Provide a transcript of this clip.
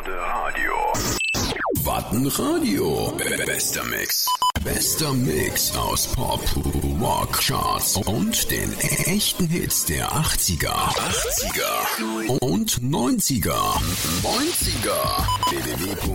Wattenradio. Bester Mix. Bester Mix aus Pop, Rock, Charts und den echten Hits der 80er und 90er. www.wattenradio.de